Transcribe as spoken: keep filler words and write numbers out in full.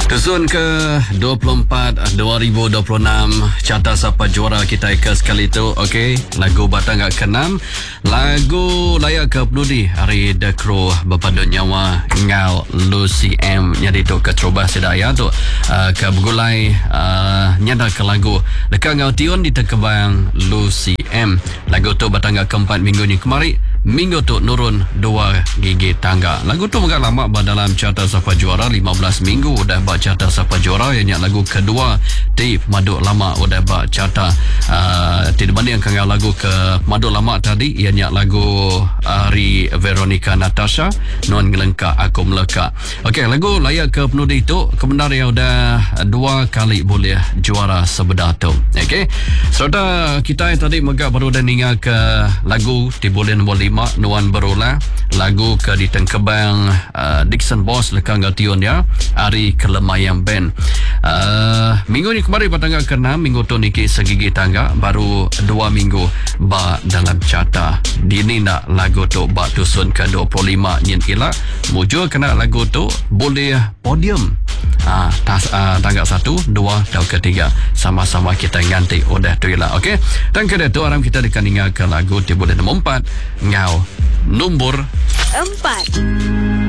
Tersun ke dua puluh empat dua ribu dua puluh enam, carta siapa juara kita ke sekali tu. Okey, lagu batang ke enam, lagu layak ke penudi hari The Crow berpadu nyawa ngau Lucy M nyadi tu ke coba sedaya tu uh, ke begulai uh, nyada ke lagu dekat ngau tiun di tekebang Lucy M. Lagu tu batang ke keempat minggu ni kemari, minggu tu nurun dua gigi tangga. Lagu tu agak lama dalam carta siapa juara, lima belas minggu dah buat carta siapa juara. Yang lagu kedua di Madu Lama udah buat carta uh, tidak banding dengan lagu ke Madu Lama tadi. Yang lagu Ari Veronica Natasha Non Ngelengka Aku Meleka. Okey, lagu layak ke penudi itu kebenar yang udah dua kali boleh juara sebedah tu. Okey, saudara kita yang tadi megak baru dah ningal ke lagu di bulan nombor lima Nuan Berula, lagu ke di Tengkebang uh, Dixon Boss lekang gatiun ya Ari Kelemayang Band. Uh, minggu ni kemarin bertanggal ke enam, minggu tu Niki Segigi Tangga baru dua minggu ba dalam carta. Dini nak lagu tu ba tusun ke dua puluh lima nyen ila mujur kena lagu tu boleh podium. Ah, tas, ah, tanggal satu, dua, dan ketiga sama-sama kita ganti udah tu lah. Okey, dan kedua tu aram kita akan dengar ke lagu di bulan nombor empat ngau nombor empat.